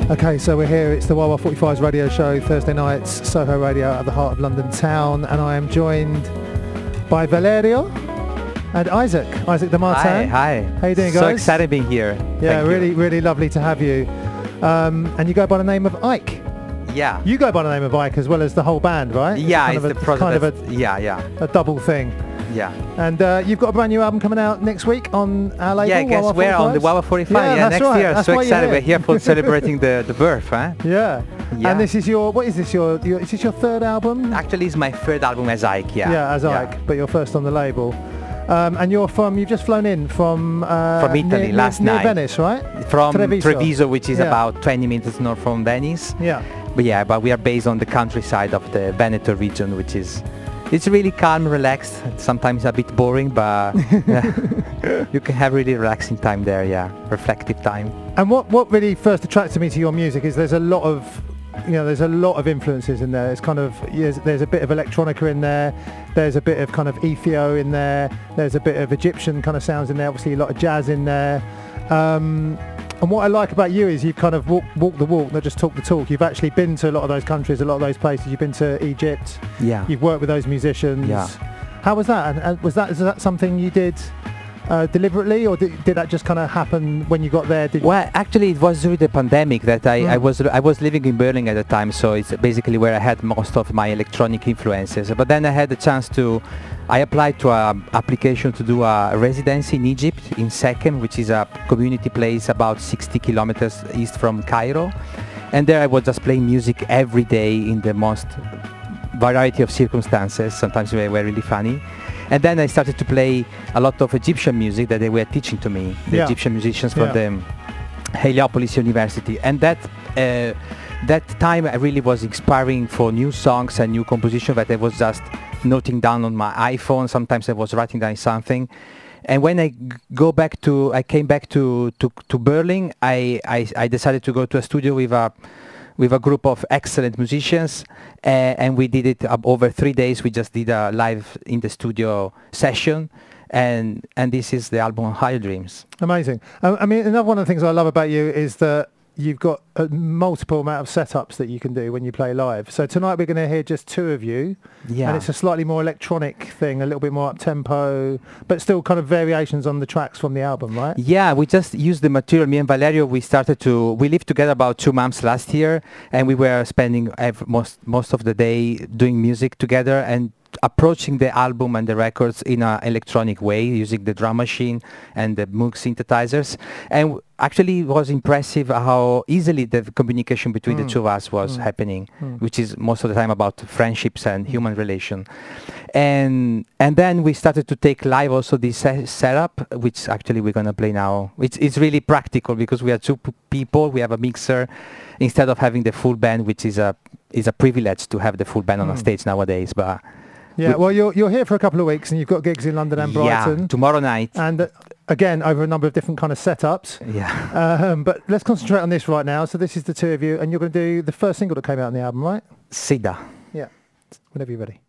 Okay, so we're here. It's the YY45's radio show, Thursday nights, Soho Radio at the heart of London town, and I am joined by Valerio and Isaac de Martin. Hi. How you doing, guys? So excited being here. Yeah, Thank you. really lovely to have you. And you go by the name of Ike. Yeah. You go by the name of Ike as well as the whole band, right? Yeah, it's kind of a double thing. Yeah. And you've got a brand new album coming out next week on our label. Yeah, guess we're on the YY45. Yeah, next right. year. That's so why excited. you're We're here for celebrating the birth, huh? Yeah. Yeah. And this is your, what is this, is this your third album? Actually, it's my third album as Ike, yeah. Yeah, as Ike, but you're first on the label. And you've just flown in from Italy last night. Near Venice, right? From Treviso, which is about 20 minutes north from Venice. Yeah. But we are based on the countryside of the Veneto region, which is, it's really calm, relaxed, sometimes a bit boring, but you can have really relaxing time there, yeah, reflective time. And what really first attracted me to your music is there's a lot of influences in there. It's kind of, there's a bit of electronica in there, there's a bit of kind of Ethio in there, there's a bit of Egyptian kind of sounds in there, obviously a lot of jazz in there. And what I like about you is you've kind of walked the walk, not just talk the talk. You've actually been to a lot of those countries, a lot of those places. You've been to Egypt. Yeah. You've worked with those musicians. Yeah. How was that? And is that something you did deliberately, or did that just kind of happen when you got there? Well, actually, it was during the pandemic that I was living in Berlin at the time, so it's basically where I had most of my electronic influences. But then I had the chance I applied to an application to do a residency in Egypt, in Sechem, which is a community place about 60 kilometers east from Cairo. And there I was just playing music every day in the most variety of circumstances. Sometimes they were really funny. And then I started to play a lot of Egyptian music that they were teaching to me, the Egyptian musicians from the Heliopolis University. And that time I really was inspiring for new songs and new composition that I was just noting down on my iPhone. Sometimes I was writing down something. And when I came back to Berlin, I decided to go to a studio with a group of excellent musicians, and we did it over 3 days. We just did a live in the studio session, and this is the album Higher Dreams. Amazing. I mean, another one of the things I love about you is that you've got a multiple amount of setups that you can do when you play live. So tonight we're going to hear just two of you, and it's a slightly more electronic thing, a little bit more up-tempo, but still kind of variations on the tracks from the album, right? Yeah, we just used the material. Me and Valerio, we lived together about 2 months last year, and we were spending most of the day doing music together and approaching the album and the records in an electronic way, using the drum machine and the Moog synthesizers. And actually it was impressive how easily the communication between the two of us was happening, which is most of the time about friendships and human relation. And then we started to take live also this setup, which actually we're going to play now. It's really practical because we are two people, we have a mixer, instead of having the full band, which is a privilege to have the full band on a stage nowadays. But yeah, well, you're here for a couple of weeks, and you've got gigs in London and Brighton. Yeah, tomorrow night. And again, over a number of different kind of setups. Yeah. But let's concentrate on this right now. So this is the two of you, and you're going to do the first single that came out on the album, right? Sida. Yeah. Whenever you're ready.